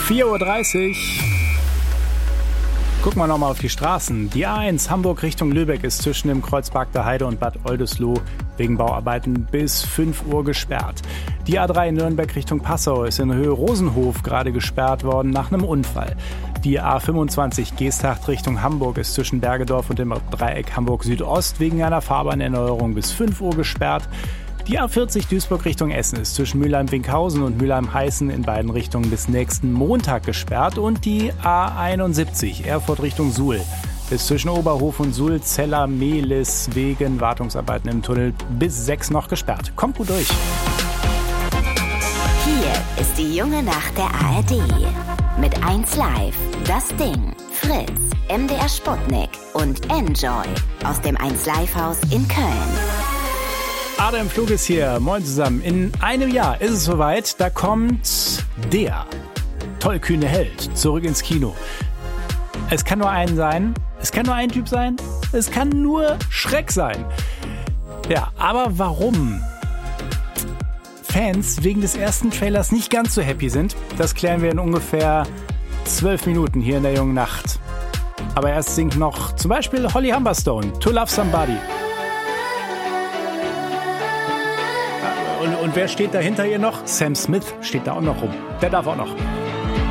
4:30 Uhr. Gucken wir nochmal auf die Straßen. Die A1 Hamburg Richtung Lübeck ist zwischen dem Kreuzpark der Heide und Bad Oldesloe wegen Bauarbeiten bis 5 Uhr gesperrt. Die A3 Nürnberg Richtung Passau ist in Höhe Rosenhof gerade gesperrt worden nach einem Unfall. Die A25 Geesthacht Richtung Hamburg ist zwischen Bergedorf und dem Dreieck Hamburg Südost wegen einer Fahrbahnerneuerung bis 5 Uhr gesperrt. Die A40 Duisburg Richtung Essen ist zwischen Mülheim-Winkhausen und Mülheim-Heißen in beiden Richtungen bis nächsten Montag gesperrt. Und die A71 Erfurt Richtung Suhl ist zwischen Oberhof und Suhl-Zeller-Mehlis wegen Wartungsarbeiten im Tunnel bis 6 noch gesperrt. Kommt gut durch. Hier ist die junge Nacht der ARD. Mit 1 Live, Das Ding, Fritz, MDR Sputnik und Enjoy aus dem 1 Live Haus in Köln. Adam Flug ist hier. Moin zusammen. In einem Jahr ist es soweit. Da kommt der tollkühne Held zurück ins Kino. Es kann nur einen sein. Es kann nur ein Typ sein. Es kann nur Schreck sein. Ja, aber warum Fans wegen des ersten Trailers nicht ganz so happy sind, das klären wir in ungefähr 12 Minuten hier in der jungen Nacht. Aber erst singt noch zum Beispiel Holly Humberstone, To Love Somebody. Und wer steht dahinter hier noch? Sam Smith steht da auch noch rum. Der darf auch noch.